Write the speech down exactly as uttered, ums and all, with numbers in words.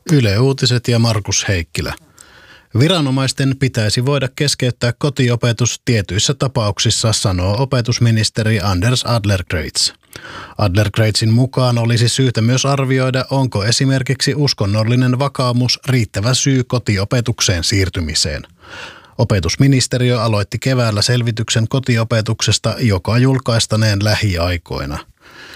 Yle Uutiset ja Markus Heikkilä. Viranomaisten pitäisi voida keskeyttää kotiopetus tietyissä tapauksissa, sanoo opetusministeri Anders Adlercreutz. Adlercreutzin mukaan olisi syytä myös arvioida, onko esimerkiksi uskonnollinen vakaumus riittävä syy kotiopetukseen siirtymiseen. Opetusministeriö aloitti keväällä selvityksen kotiopetuksesta, joka julkaistaneen lähiaikoina.